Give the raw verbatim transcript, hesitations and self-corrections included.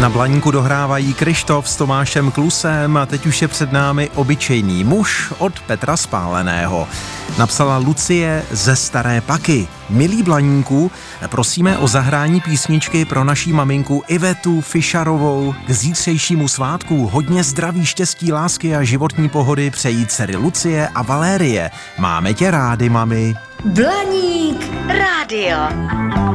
Na Blaníku dohrávají Kryštof s Tomášem Klusem a teď už je před námi Obyčejný muž od Petra Spáleného. Napsala Lucie ze Staré Paky. Milý Blaníku, prosíme o zahrání písničky pro naší maminku Ivetu Fišarovou. K zítřejšímu svátku hodně zdraví, štěstí, lásky a životní pohody přejí dcery Lucie a Valérie. Máme tě rádi, mami. Blaník rádio.